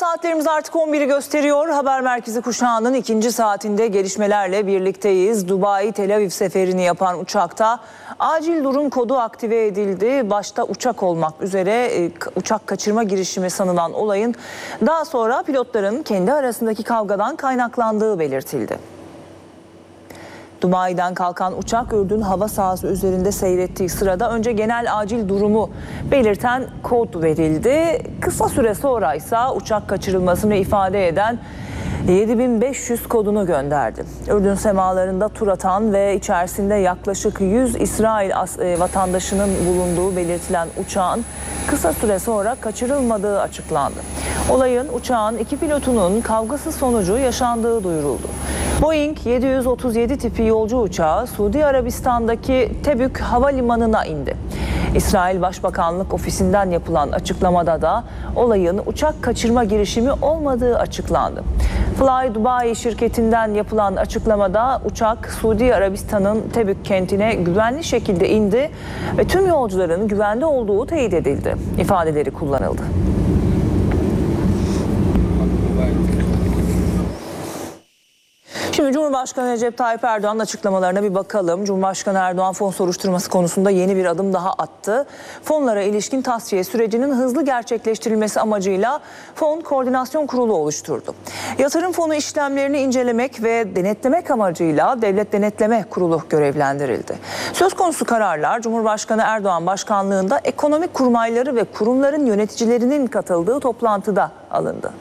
Saatlerimiz artık 11'i gösteriyor. Haber Merkezi kuşağının ikinci saatinde gelişmelerle birlikteyiz. Dubai Tel Aviv seferini yapan uçakta acil durum kodu aktive edildi. Başta uçak olmak üzere uçak kaçırma girişimi sanılan olayın daha sonra pilotların kendi arasındaki kavgadan kaynaklandığı belirtildi. Dubai'den kalkan uçak Ürdün hava sahası üzerinde seyrettiği sırada önce genel acil durumu belirten kod verildi. Kısa süre sonra ise uçak kaçırılmasını ifade eden 7500 kodunu gönderdi. Ürdün semalarında tur atan ve içerisinde yaklaşık 100 İsrail vatandaşının bulunduğu belirtilen uçağın kısa süre sonra kaçırılmadığı açıklandı. Olayın uçağın iki pilotunun kavgası sonucu yaşandığı duyuruldu. Boeing 737 tipi yolcu uçağı Suudi Arabistan'daki Tebük Havalimanı'na indi. İsrail Başbakanlık Ofisi'nden yapılan açıklamada da olayın uçak kaçırma girişimi olmadığı açıklandı. Fly Dubai şirketinden yapılan açıklamada uçak Suudi Arabistan'ın Tebük kentine güvenli şekilde indi ve tüm yolcuların güvende olduğu teyit edildi ifadeleri kullanıldı. Şimdi Cumhurbaşkanı Recep Tayyip Erdoğan'ın açıklamalarına bir bakalım. Cumhurbaşkanı Erdoğan fon soruşturması konusunda yeni bir adım daha attı. Fonlara ilişkin tasfiye sürecinin hızlı gerçekleştirilmesi amacıyla Fon Koordinasyon Kurulu oluşturdu. Yatırım fonu işlemlerini incelemek ve denetlemek amacıyla Devlet Denetleme Kurulu görevlendirildi. Söz konusu kararlar Cumhurbaşkanı Erdoğan başkanlığında ekonomik kurmayları ve kurumların yöneticilerinin katıldığı toplantıda alındı.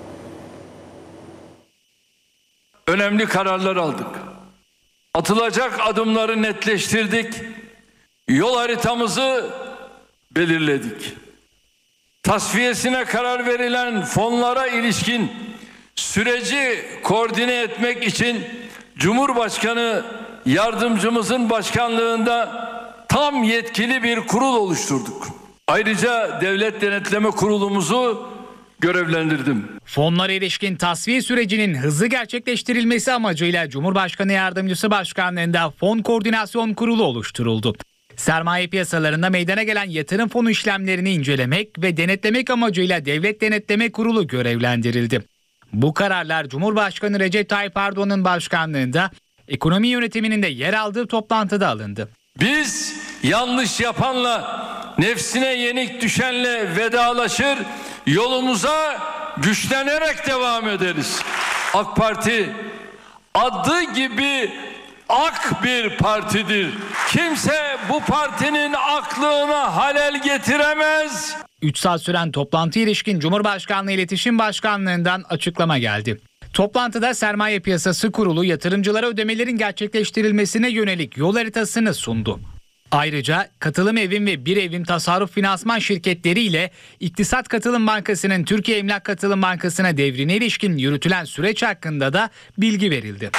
Önemli kararlar aldık. Atılacak adımları netleştirdik. Yol haritamızı belirledik. Tasfiyesine karar verilen fonlara ilişkin süreci koordine etmek için Cumhurbaşkanı yardımcımızın başkanlığında tam yetkili bir kurul oluşturduk. Ayrıca Devlet Denetleme Kurulumuzu görevlendirdim. Fonlara ilişkin tasfiye sürecinin hızlı gerçekleştirilmesi amacıyla Cumhurbaşkanı Yardımcısı Başkanlığında Fon Koordinasyon Kurulu oluşturuldu. Sermaye piyasalarında meydana gelen yatırım fonu işlemlerini incelemek ve denetlemek amacıyla Devlet Denetleme Kurulu görevlendirildi. Bu kararlar Cumhurbaşkanı Recep Tayyip Erdoğan'ın başkanlığında ekonomi yönetiminin de yer aldığı toplantıda alındı. Biz yanlış yapanla, nefsine yenik düşenle vedalaşır, yolumuza güçlenerek devam ederiz. AK Parti adı gibi ak bir partidir. Kimse bu partinin aklına halel getiremez. 3 saat süren toplantı ilişkin Cumhurbaşkanlığı İletişim Başkanlığı'ndan açıklama geldi. Toplantıda Sermaye Piyasası Kurulu yatırımcılara ödemelerin gerçekleştirilmesine yönelik yol haritasını sundu. Ayrıca Katılım Evim ve Bir Evim Tasarruf Finansman Şirketleri ile İktisat Katılım Bankası'nın Türkiye Emlak Katılım Bankası'na devrine ilişkin yürütülen süreç hakkında da bilgi verildi.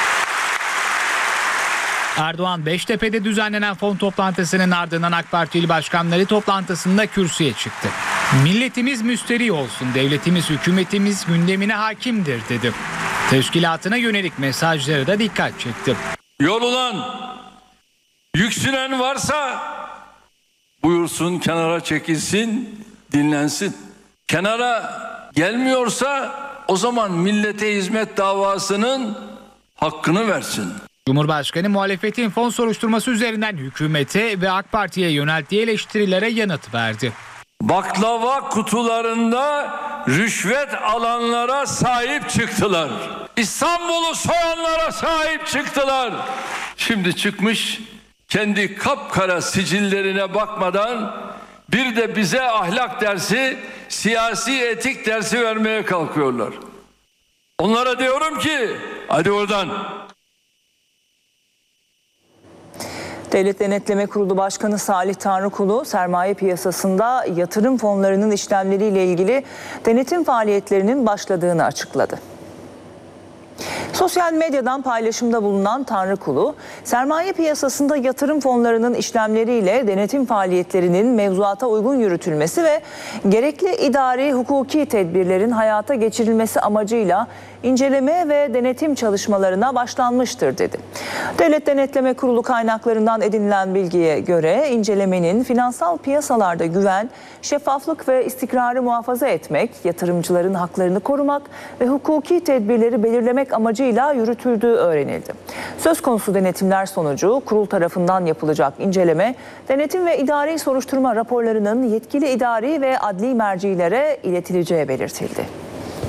Erdoğan Beştepe'de düzenlenen fon toplantısının ardından AK Parti il başkanları toplantısında kürsüye çıktı. Milletimiz müsterih olsun, devletimiz, hükümetimiz gündemine hakimdir dedi. Teşkilatına yönelik mesajları da dikkat çekti. Yorulan, yüksülen varsa buyursun kenara çekilsin, dinlensin. Kenara gelmiyorsa o zaman millete hizmet davasının hakkını versin. Cumhurbaşkanı muhalefetin fon soruşturması üzerinden hükümete ve AK Parti'ye yönelttiği eleştirilere yanıt verdi. Baklava kutularında rüşvet alanlara sahip çıktılar. İstanbul'u soyanlara sahip çıktılar. Şimdi çıkmış kendi kapkara sicillerine bakmadan bir de bize ahlak dersi, siyasi etik dersi vermeye kalkıyorlar. Onlara diyorum ki hadi oradan. Devlet Denetleme Kurulu Başkanı Salih Tanrıkulu, sermaye piyasasında yatırım fonlarının işlemleriyle ilgili denetim faaliyetlerinin başladığını açıkladı. Sosyal medyadan paylaşımda bulunan Tanrıkulu, sermaye piyasasında yatırım fonlarının işlemleriyle denetim faaliyetlerinin mevzuata uygun yürütülmesi ve gerekli idari hukuki tedbirlerin hayata geçirilmesi amacıyla inceleme ve denetim çalışmalarına başlanmıştır dedi. Devlet Denetleme Kurulu kaynaklarından edinilen bilgiye göre incelemenin finansal piyasalarda güven, şeffaflık ve istikrarı muhafaza etmek, yatırımcıların haklarını korumak ve hukuki tedbirleri belirlemek amacıyla yürütüldüğü öğrenildi. Söz konusu denetimler sonucu kurul tarafından yapılacak inceleme, denetim ve idari soruşturma raporlarının yetkili idari ve adli mercilere iletileceği belirtildi.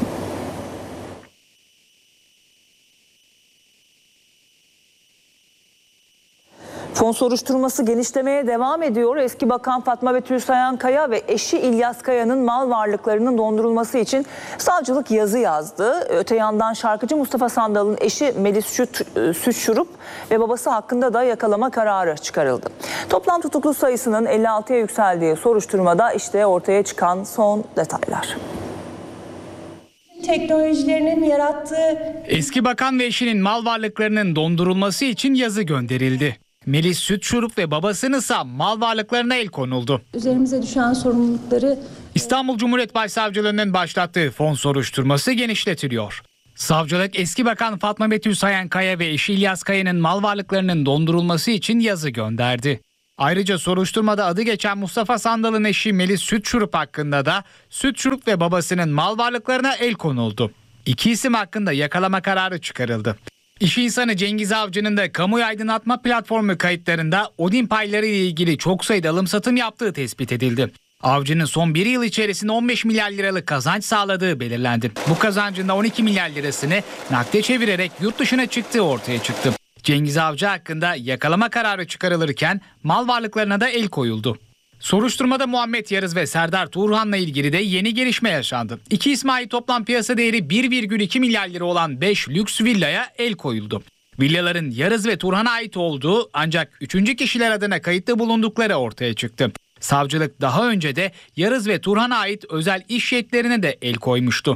Fon soruşturması genişlemeye devam ediyor. Eski Bakan Fatma Betül Sayankaya ve eşi İlyas Kaya'nın mal varlıklarının dondurulması için savcılık yazı yazdı. Öte yandan şarkıcı Mustafa Sandal'ın eşi Melis Süt Şurup ve babası hakkında da yakalama kararı çıkarıldı. Toplam tutuklu sayısının 56'ya yükseldiği soruşturmada işte ortaya çıkan son detaylar. Teknolojilerinin yarattığı... Eski bakan ve eşinin mal varlıklarının dondurulması için yazı gönderildi. Melis Süt Şurup ve babasının ise mal varlıklarına el konuldu. Üzerimize düşen sorumlulukları... İstanbul Cumhuriyet Başsavcılığı'nın başlattığı fon soruşturması genişletiliyor. Savcılık eski bakan Fatma Betül Sayankaya ve eşi İlyas Kaya'nın mal varlıklarının dondurulması için yazı gönderdi. Ayrıca soruşturmada adı geçen Mustafa Sandal'ın eşi Melis Süt Şurup hakkında da Süt Şurup ve babasının mal varlıklarına el konuldu. İki isim hakkında yakalama kararı çıkarıldı. İş insanı Cengiz Avcı'nın da kamuoyu aydınlatma platformu kayıtlarında Odin payları ile ilgili çok sayıda alım satım yaptığı tespit edildi. Avcı'nın son bir yıl içerisinde 15 milyar liralık kazanç sağladığı belirlendi. Bu kazancın da 12 milyar lirasını nakde çevirerek yurt dışına çıktığı ortaya çıktı. Cengiz Avcı hakkında yakalama kararı çıkarılırken mal varlıklarına da el koyuldu. Soruşturmada Muhammed Yarız ve Serdar Tuğrhan'la ilgili de yeni gelişme yaşandı. İki isme ait toplam piyasa değeri 1,2 milyar lira olan 5 lüks villaya el koyuldu. Villaların Yarız ve Turhan'a ait olduğu ancak 3. kişiler adına kayıtlı bulundukları ortaya çıktı. Savcılık daha önce de Yarız ve Turhan'a ait özel iş yetlerine de el koymuştu.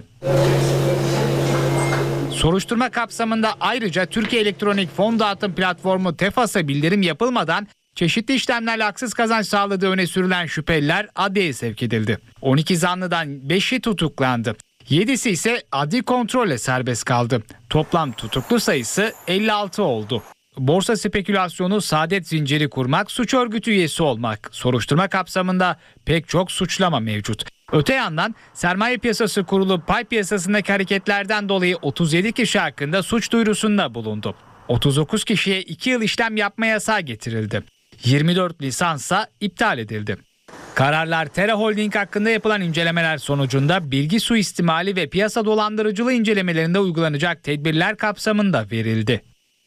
Soruşturma kapsamında ayrıca Türkiye Elektronik Fon Dağıtım Platformu TEFAS'a bildirim yapılmadan çeşitli işlemlerle haksız kazanç sağladığı öne sürülen şüpheliler adliyeye sevk edildi. 12 zanlıdan 5'i tutuklandı. 7'si ise adli kontrolle serbest kaldı. Toplam tutuklu sayısı 56 oldu. Borsa spekülasyonu, saadet zinciri kurmak, suç örgütü üyesi olmak. Soruşturma kapsamında pek çok suçlama mevcut. Öte yandan Sermaye Piyasası Kurulu pay piyasasındaki hareketlerden dolayı 37 kişi hakkında suç duyurusunda bulundu. 39 kişiye 2 yıl işlem yapma yasağı getirildi. 24 lisansa iptal edildi. Kararlar Tera Holding hakkında yapılan incelemeler sonucunda bilgi suistimali ve piyasa dolandırıcılığı incelemelerinde uygulanacak tedbirler kapsamında verildi.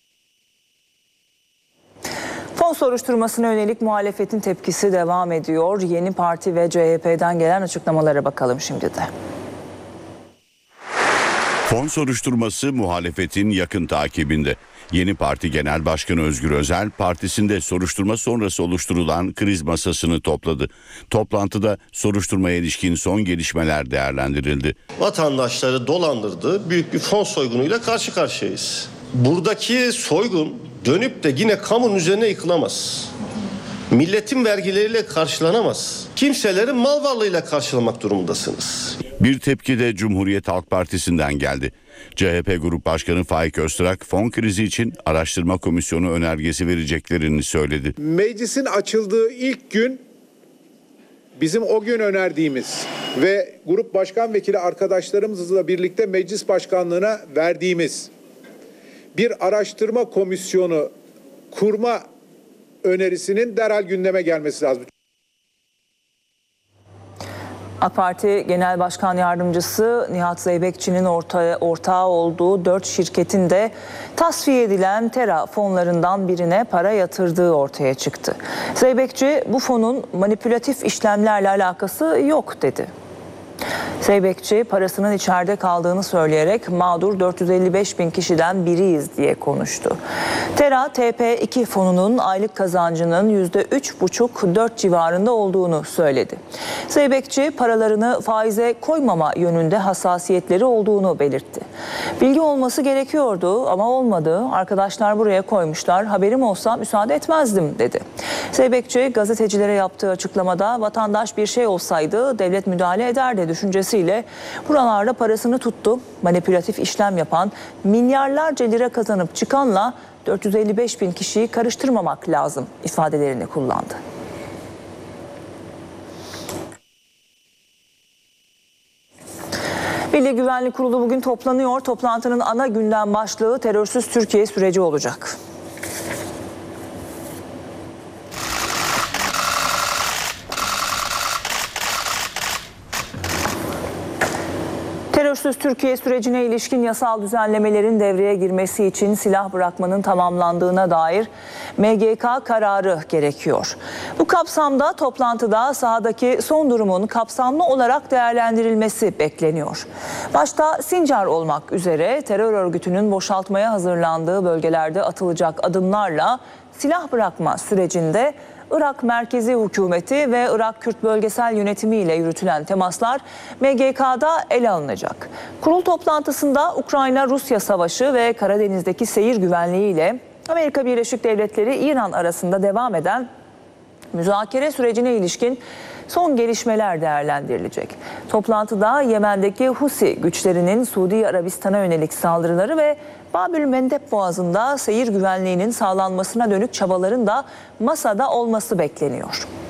Fon soruşturmasına yönelik muhalefetin tepkisi devam ediyor. Yeni Parti ve CHP'den gelen açıklamalara bakalım şimdi de. Fon soruşturması muhalefetin yakın takibinde. Yeni Parti Genel Başkanı Özgür Özel partisinde soruşturma sonrası oluşturulan kriz masasını topladı. Toplantıda soruşturmaya ilişkin son gelişmeler değerlendirildi. Vatandaşları dolandırdığı büyük bir fon soygunuyla karşı karşıyayız. Buradaki soygun dönüp de yine kamunun üzerine yıkılamaz. Milletin vergileriyle karşılanamaz. Kimselerin mal varlığıyla karşılamak durumundasınız. Bir tepki de Cumhuriyet Halk Partisi'nden geldi. CHP Grup Başkanı Faik Öztürk fon krizi için araştırma komisyonu önergesi vereceklerini söyledi. Meclisin açıldığı ilk gün bizim o gün önerdiğimiz ve grup başkan vekili arkadaşlarımızla birlikte meclis başkanlığına verdiğimiz bir araştırma komisyonu kurma önerisinin derhal gündeme gelmesi lazım. AK Parti Genel Başkan Yardımcısı Nihat Zeybekçi'nin ortağı olduğu 4 şirketin de tasfiye edilen Tera fonlarından birine para yatırdığı ortaya çıktı. Zeybekçi bu fonun manipülatif işlemlerle alakası yok dedi. Zeybekçi parasının içeride kaldığını söyleyerek mağdur 455 bin kişiden biriyiz diye konuştu. Tera TP2 fonunun aylık kazancının %3,5-4 civarında olduğunu söyledi. Zeybekçi paralarını faize koymama yönünde hassasiyetleri olduğunu belirtti. Bilgi olması gerekiyordu ama olmadı. Arkadaşlar buraya koymuşlar. Haberim olsa müsaade etmezdim dedi. Zeybekçi gazetecilere yaptığı açıklamada vatandaş bir şey olsaydı devlet müdahale ederdi düşüncesiyle buralarda parasını tuttu. Manipülatif işlem yapan, milyarlarca lira kazanıp çıkanla 455 bin kişiyi karıştırmamak lazım ifadelerini kullandı. Milli Güvenlik Kurulu bugün toplanıyor. Toplantının ana gündem başlığı terörsüz Türkiye süreci olacak. Terörsüz Türkiye sürecine ilişkin yasal düzenlemelerin devreye girmesi için silah bırakmanın tamamlandığına dair MGK kararı gerekiyor. Bu kapsamda toplantıda sahadaki son durumun kapsamlı olarak değerlendirilmesi bekleniyor. Başta Sincar olmak üzere terör örgütünün boşaltmaya hazırlandığı bölgelerde atılacak adımlarla silah bırakma sürecinde Irak Merkezi Hükümeti ve Irak Kürt Bölgesel Yönetimi ile yürütülen temaslar MGK'da ele alınacak. Kurul toplantısında Ukrayna-Rusya savaşı ve Karadeniz'deki seyir güvenliği ile Amerika Birleşik Devletleri-İran arasında devam eden müzakere sürecine ilişkin son gelişmeler değerlendirilecek. Toplantıda Yemen'deki Husi güçlerinin Suudi Arabistan'a yönelik saldırıları ve Babül-Mendeb Boğazı'nda seyir güvenliğinin sağlanmasına dönük çabaların da masada olması bekleniyor.